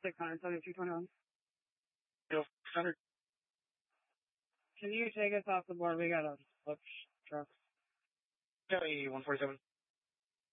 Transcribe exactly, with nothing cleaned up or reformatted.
six hundred seventy-two twenty-one. Yo, six hundred. Can you take us off the board? We got a push truck. County one forty-seven.